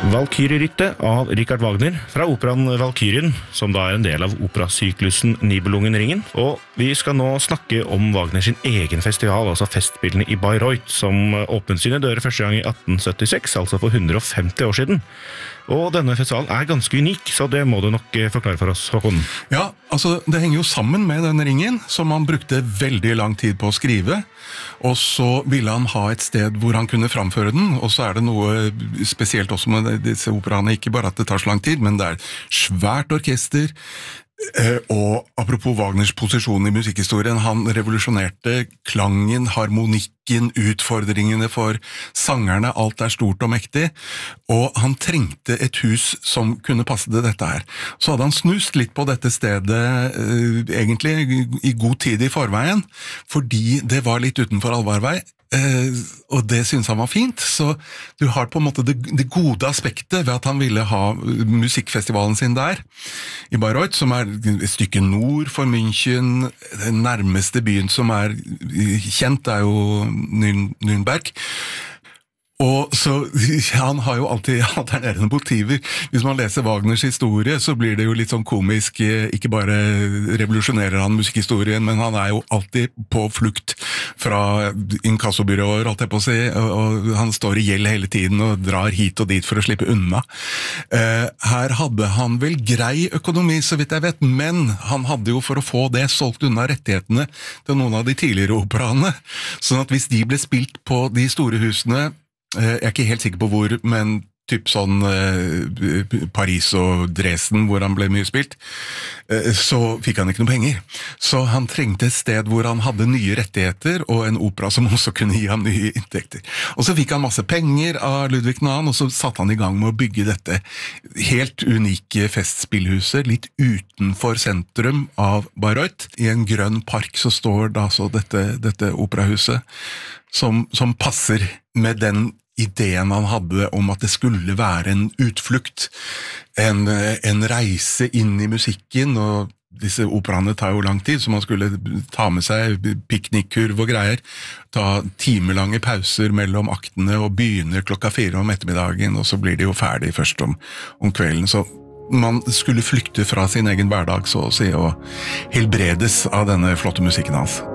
Valkyrierittet av Richard Wagner fra operaen Valkyrien, som da en del av operasyklusen Nibelungenringen. Og vi skal nå snakke om Wagner sin egen festival, altså festspillene i Bayreuth, som åpnet sine dører første gang i 1876, altså for 150 år siden. Og denne festivalen ganske unik, så det må du nok forklare for oss, Håkon. Ja, altså det henger jo sammen med denne ringen, som han brukte veldig lang tid på å skrive, og så ville han ha et sted hvor han kunne framføre den, og så det noe spesielt også med disse operaene, ikke bare at det tar så lang tid, men det svært orkester, og apropos Wagners posisjon i musikkhistorien, han revolusjonerte klangen, harmonikken, utfordringene for sangerne, alt stort og mektig, og han trengte et hus som kunne passe til dette her. Så hadde han snust litt på dette stedet, egentlig i god tid i forveien, fordi det var litt utenfor allvarvei, og det synes han var fint, så du har på en måte det gode aspektet ved at han ville ha musikkfestivalen sin der, i Bayreuth, som et stykke nord for München. Den nærmeste byen som kjent jo Nürnberg. Og så, han har jo alltid alternerende motiver. Hvis man leser Wagners historie, så blir det jo litt sånn komisk. Ikke bare revolusjonerer han musikkhistorien, men han jo alltid på flukt fra inkassobyråer, holdt jeg på å si, og han står i gjeld hele tiden og drar hit og dit for å slippe unna. Her hadde han vel grei økonomi, så vidt jeg vet, men han hadde jo for å få det solgt unna rettighetene til noen av de tidligere operaene, sånn at hvis de ble spilt på de store husene, jeg ikke helt sikker på hvor, men typ sånn Paris og Dresden, hvor han ble mye spilt, så fikk han ikke noe penger. Så han trengte et sted hvor han hadde nye rettigheter, og en opera som også kunne gi ham nye inntekter. Og så fikk han masse penger av Ludvig II, og så satte han i gang med å bygge dette helt unike festspillhuset, litt utenfor sentrum av Bayreuth. I en grønn park så står da så dette operahuset, som passer med den ideen han hadde om at det skulle være en utflukt, en reise inn i musikken, og disse operaene tar jo lang tid, så man skulle ta med seg piknikkurv og greier, ta timelange pauser mellom aktene og begynne 4:00 om ettermiddagen, og så blir det jo ferdig først om kvelden, så man skulle flykte fra sin egen hverdag, så å si, og helbredes av denne flotte musikken hans.